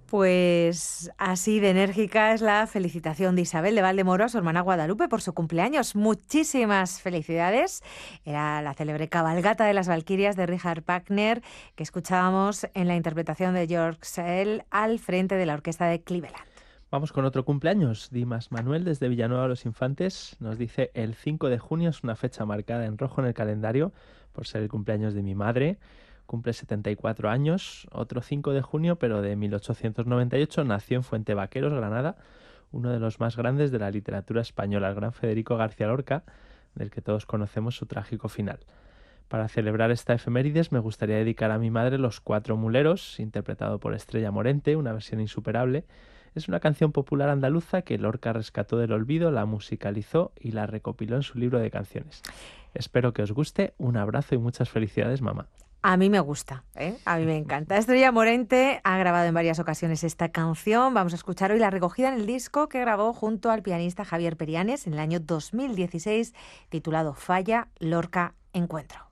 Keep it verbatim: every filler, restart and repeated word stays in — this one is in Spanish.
Pues así de enérgica es la felicitación de Isabel de Valdemoro a su hermana Guadalupe por su cumpleaños. Muchísimas felicidades. Era la célebre cabalgata de las Valquirias de Richard Wagner que escuchábamos en la interpretación de George Szell al frente de la orquesta de Cleveland. Vamos con otro cumpleaños. Dimas Manuel desde Villanueva de los Infantes nos dice: el cinco de junio es una fecha marcada en rojo en el calendario por ser el cumpleaños de mi madre. Cumple setenta y cuatro años. Otro cinco de junio, pero de mil ochocientos noventa y ocho, nació en Fuente Vaqueros, Granada, uno de los más grandes de la literatura española, el gran Federico García Lorca, del que todos conocemos su trágico final. Para celebrar esta efemérides me gustaría dedicar a mi madre Los Cuatro Muleros, interpretado por Estrella Morente, una versión insuperable. Es una canción popular andaluza que Lorca rescató del olvido, la musicalizó y la recopiló en su libro de canciones. Espero que os guste. Un abrazo y muchas felicidades, mamá. A mí me gusta, ¿eh? A mí me encanta. Estrella Morente ha grabado en varias ocasiones esta canción. Vamos a escuchar hoy la recogida en el disco que grabó junto al pianista Javier Perianes en el año dos mil dieciséis, titulado Falla, Lorca, Encuentro.